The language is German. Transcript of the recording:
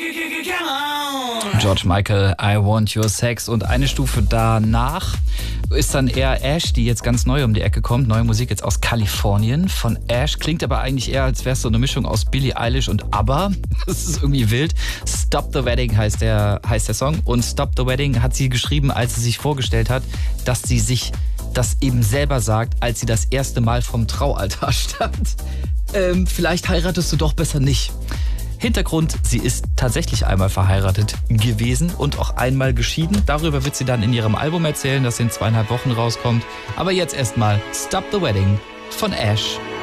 George Michael, I Want Your Sex. Und eine Stufe danach ist dann eher Ash, die jetzt ganz neu um die Ecke kommt. Neue Musik jetzt aus Kalifornien von Ash. Klingt aber eigentlich eher, als wäre es so eine Mischung aus Billie Eilish und ABBA. Das ist irgendwie wild. Stop the Wedding heißt der Song. Und Stop the Wedding hat sie geschrieben, als sie sich vorgestellt hat, dass sie sich das eben selber sagt, als sie das erste Mal vom Traualtar stand. Vielleicht heiratest du doch besser nicht. Hintergrund, sie ist tatsächlich einmal verheiratet gewesen und auch einmal geschieden. Darüber wird sie dann in ihrem Album erzählen, das in 2,5 Wochen rauskommt. Aber jetzt erstmal Stop the Wedding von Ash.